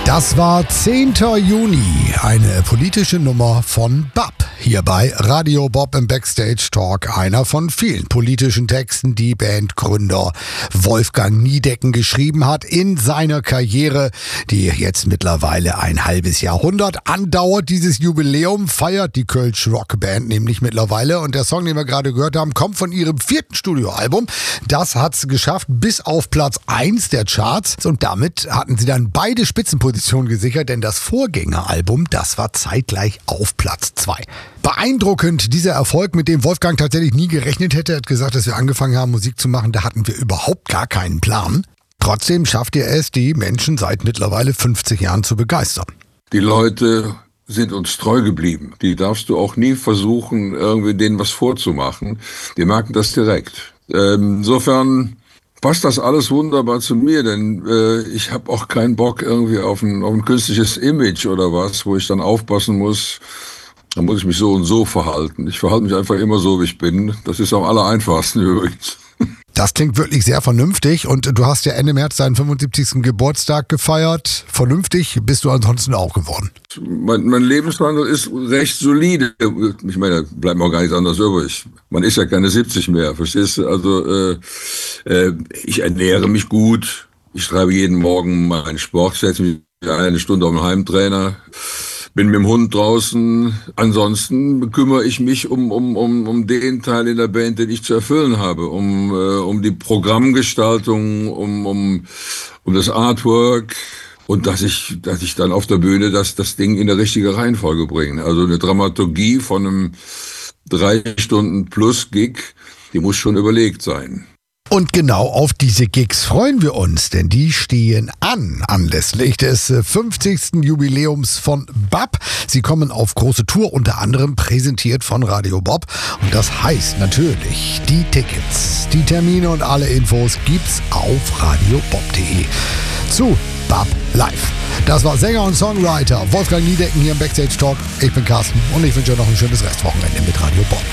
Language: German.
Das war 10. Juni, eine politische Nummer von BAP. Hier bei Radio Bob im Backstage Talk. Einer von vielen politischen Texten, die Bandgründer Wolfgang Niedecken geschrieben hat in seiner Karriere, die jetzt mittlerweile ein halbes Jahrhundert andauert. Dieses Jubiläum feiert die Kölsch Rockband nämlich mittlerweile. Und der Song, den wir gerade gehört haben, kommt von ihrem 4. Studioalbum. Das hat's geschafft bis auf Platz 1 der Charts. Und damit hatten sie dann beide Spitzenpositionen gesichert, denn das Vorgängeralbum, das war zeitgleich auf Platz 2. Beeindruckend, dieser Erfolg, mit dem Wolfgang tatsächlich nie gerechnet hätte. Er hat gesagt, dass wir angefangen haben, Musik zu machen, da hatten wir überhaupt gar keinen Plan. Trotzdem schafft ihr es, die Menschen seit mittlerweile 50 Jahren zu begeistern. Die Leute sind uns treu geblieben. Die darfst du auch nie versuchen, irgendwie denen was vorzumachen. Die merken das direkt. Insofern passt das alles wunderbar zu mir, denn ich habe auch keinen Bock irgendwie auf ein künstliches Image oder was, wo ich dann aufpassen muss. Da muss ich mich so und so verhalten. Ich verhalte mich einfach immer so, wie ich bin. Das ist am allereinfachsten übrigens. Das klingt wirklich sehr vernünftig und du hast ja Ende März deinen 75. Geburtstag gefeiert. Vernünftig bist du ansonsten auch geworden. Mein Lebenswandel ist recht solide. Ich meine, da bleibt mir auch gar nichts anderes übrig. Man ist ja keine 70 mehr, verstehst du? Also ich ernähre mich gut. Ich treibe jeden Morgen meinen Sport, setze mich eine Stunde auf den Heimtrainer. Bin mit dem Hund draußen. Ansonsten kümmere ich mich um den Teil in der Band, den ich zu erfüllen habe. Um die Programmgestaltung, um das Artwork. Und dass ich dann auf der Bühne das Ding in der richtige Reihenfolge bringe. Also eine Dramaturgie von einem 3-Stunden-Plus-Gig, die muss schon überlegt sein. Und genau auf diese Gigs freuen wir uns, denn die stehen anlässlich des 50. Jubiläums von BAP. Sie kommen auf große Tour, unter anderem präsentiert von Radio Bob. Und das heißt natürlich, die Tickets, die Termine und alle Infos gibt's auf radiobob.de zu BAP Live. Das war Sänger und Songwriter Wolfgang Niedecken hier im Backstage Talk. Ich bin Carsten und ich wünsche euch noch ein schönes Restwochenende mit Radio Bob.